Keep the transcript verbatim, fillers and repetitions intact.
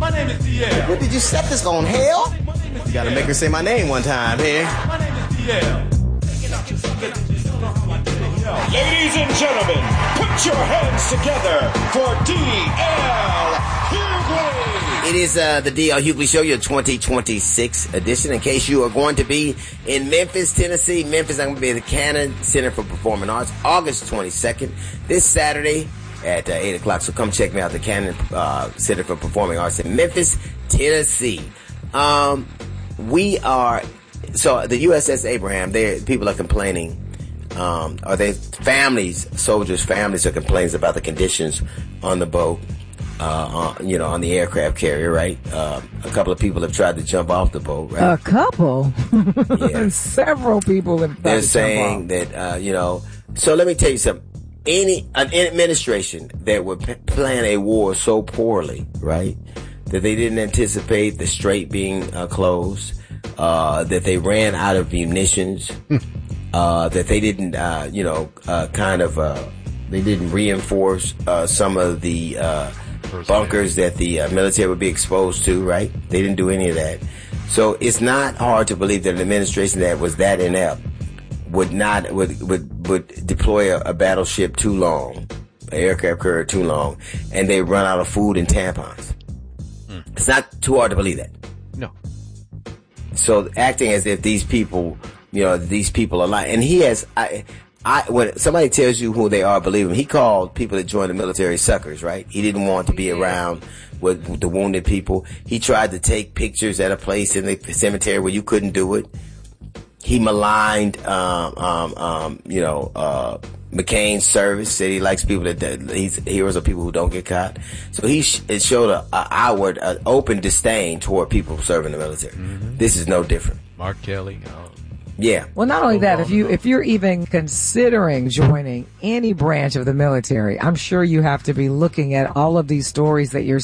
My name is D L. What did you set this on, hell? You gotta make her say my name one time here. My name is D L. Ladies and gentlemen, put your hands together for D L Hughley. It is uh, the D L Hughley Show, your twenty twenty-six edition. In case you are going to be in Memphis, Tennessee, Memphis, I'm going to be at the Cannon Center for Performing Arts, August twenty-second, this Saturday at uh, eight o'clock. So come check me out, the Cannon uh, Center for Performing Arts in Memphis, Tennessee. Um, we are, so the U S S Abraham, there people are complaining. Um, are they families, soldiers' families are complaining about the conditions on the boat, uh, on, you know, on the aircraft carrier, right? Uh, a couple of people have tried to jump off the boat, right? A couple? Yeah. Several people have tried They're to saying jump off. that, uh, you know, so let me tell you something. Any, an administration that would p- plan a war so poorly, right, that they didn't anticipate the strait being uh, closed, uh, that they ran out of munitions, Uh, that they didn't, uh, you know, uh, kind of, uh, they didn't reinforce, uh, some of the, uh, bunkers that the uh, military would be exposed to, right? They didn't do any of that. So it's not hard to believe that an administration that was that inept would not, would, would, would deploy a, a battleship too long, an aircraft carrier too long, and they run out of food and tampons. Mm. It's not too hard to believe that. No. So acting as if these people, you know, these people are lying. And he has, I, I, when somebody tells you who they are, believe him. He called people that joined the military suckers, right? He didn't want to be around with, with the wounded people. He tried to take pictures at a place in the cemetery where you couldn't do it. He maligned, um, um, um, you know, uh, McCain's service. Said he likes people that, that he's heroes of people who don't get caught. So he sh- it showed a, a outward, an open disdain toward people serving the military. Mm-hmm. This is no different. Mark Kelly. Oh. Yeah. Well, not only that, if you if you're even considering joining any branch of the military, I'm sure you have to be looking at all of these stories that you're